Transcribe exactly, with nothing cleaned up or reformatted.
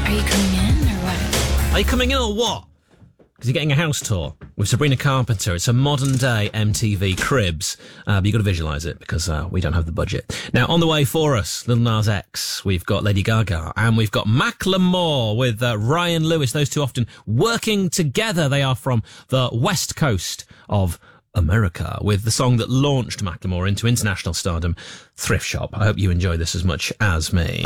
Are you coming in or what? Are you coming in or what? Because you're getting a house tour with Sabrina Carpenter. It's a modern-day M T V Cribs, uh, but you've got to visualise it because uh, we don't have the budget. Now, on the way for us, Lil Nas X, we've got Lady Gaga, and we've got Macklemore with uh, Ryan Lewis. Those two often working together. They are from the west coast of America, with the song that launched Macklemore into international stardom, Thrift Shop. I hope you enjoy this as much as me.